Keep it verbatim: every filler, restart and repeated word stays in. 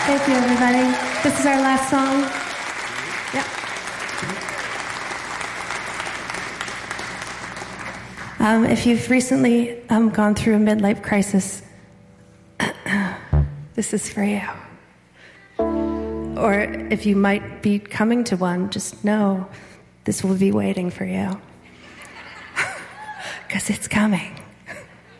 Thank you, everybody. This is our last song. Yeah. Um, if you've recently um, gone through a midlife crisis, this is for you. Or if you might be coming to one, just know this will be waiting for you. Because it's coming.